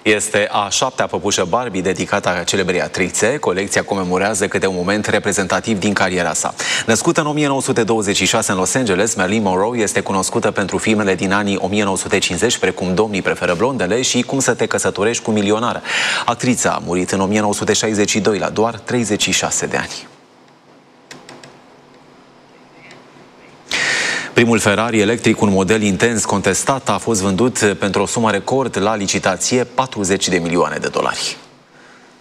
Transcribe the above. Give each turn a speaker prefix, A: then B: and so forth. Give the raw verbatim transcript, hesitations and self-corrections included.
A: Este a șaptea păpușă Barbie dedicată celebrei actrițe. Colecția comemorează câte un moment reprezentativ din cariera sa. Născută în o mie nouă sute douăzeci și șase în Los Angeles, Marilyn Monroe este cunoscută pentru filmele din anii o mie nouă sute cincizeci, precum Domnii preferă blondele și Cum să te căsătorești cu milionară. Actrița a murit în o mie nouă sute șaizeci și doi, la doar treizeci și șase de ani. Primul Ferrari electric, un model intens contestat, a fost vândut pentru o sumă record la licitație, patruzeci de milioane de dolari.